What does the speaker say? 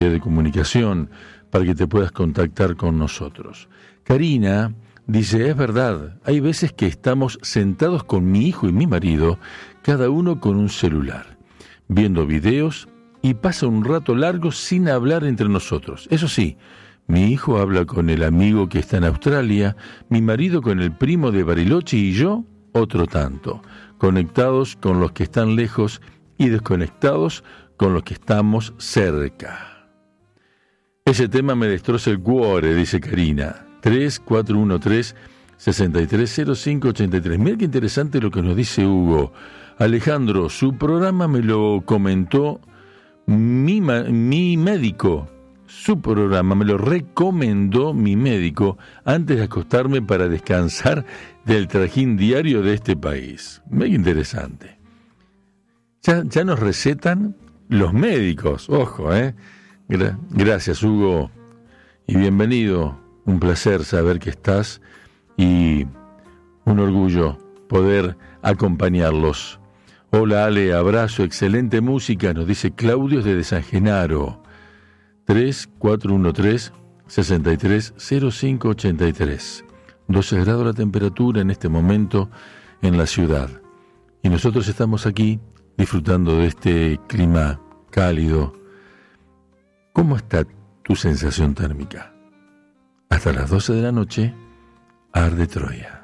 de comunicación para que te puedas contactar con nosotros. Karina dice, es verdad, hay veces que estamos sentados con mi hijo y mi marido, cada uno con un celular, viendo videos y pasa un rato largo sin hablar entre nosotros. Eso sí, mi hijo habla con el amigo que está en Australia, mi marido con el primo de Bariloche y yo otro tanto, conectados con los que están lejos y desconectados con los que estamos cerca. Ese tema me destroza el cuore, dice Karina. 3413-630583. Mira qué interesante lo que nos dice Hugo. Alejandro, su programa me lo comentó mi médico. Su programa me lo recomendó mi médico antes de acostarme para descansar del trajín diario de este país. Mira qué interesante. Ya nos recetan los médicos. Ojo, Gracias, Hugo, y bienvenido. Un placer saber que estás y un orgullo poder acompañarlos. Hola, Ale, abrazo, excelente música, nos dice Claudio desde San Genaro. 3413-630583. 12 grados la temperatura en este momento en la ciudad. Y nosotros estamos aquí disfrutando de este clima cálido. ¿Cómo está tu sensación térmica? Hasta las 12 de la noche, arde Troya.